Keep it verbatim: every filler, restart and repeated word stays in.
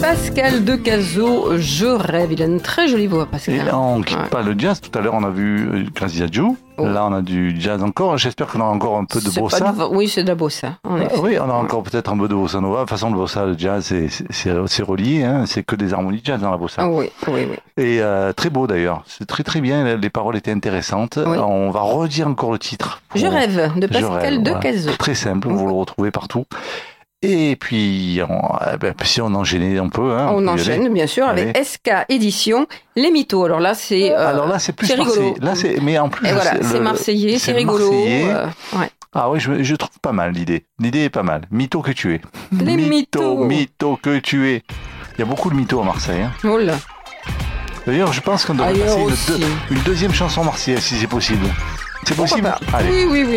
Pascal Decazzo, Je rêve. Il a une très jolie voix, Pascal. Et là, on ne quitte Ouais. pas le jazz. Tout à l'heure, on a vu Crazy Adju. Oh. Là, on a du jazz encore. J'espère qu'on a encore un peu de C'est pas bossa. du- Oui, c'est de la bossa. En Ah, effet. oui, on a encore peut-être un peu de bossa nova. De toute façon, le bossa, le jazz, c'est, c'est, c'est relié. Hein. C'est que des harmonies jazz dans la bossa. Ah oui, oui, oui. Et euh, très beau d'ailleurs. C'est très très bien. Les paroles étaient intéressantes. Oui. On va redire encore le titre. pour- Je rêve, de Je Pascal rêve, voilà. Decazzo. Très simple, vous Oui. le retrouvez partout. Et puis, on, eh ben, si on enchaînait un peu. Hein, On peut y enchaîne, aller. bien sûr, avec Allez. S K Édition, Les Mythos. Alors là, c'est... euh, Alors là, c'est plus c'est rigolo. marseillais. Là, c'est, mais en plus, Et je voilà, sais, c'est le- marseillais, c'est le rigolo. marseillais. euh, ouais. Ah oui, je, je trouve pas mal l'idée. L'idée est pas mal. Mytho que tu es. Les mythos. Mytho que tu es. Il y a beaucoup de mythos à Marseille. Hein. Oh là. D'ailleurs, je pense qu'on devrait Ailleurs passer une, aussi. deux- une deuxième chanson marseillaise, si c'est possible. C'est Pourquoi possible pas? Allez. Oui, oui, oui.